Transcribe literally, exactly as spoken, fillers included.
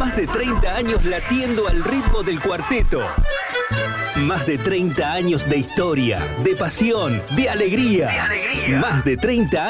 Más de treinta años latiendo al ritmo del cuarteto. Más de treinta años de historia, de pasión, de alegría. De alegría. Más de treinta años.